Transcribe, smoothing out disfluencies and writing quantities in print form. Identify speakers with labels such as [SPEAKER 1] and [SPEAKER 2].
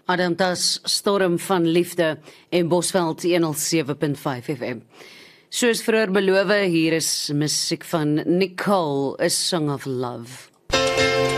[SPEAKER 1] Adamtas Storm van Liefde en Bosveld 107.5 FM. Soos vroeër beloof, hier is musiek van Nicole, A Song of Love.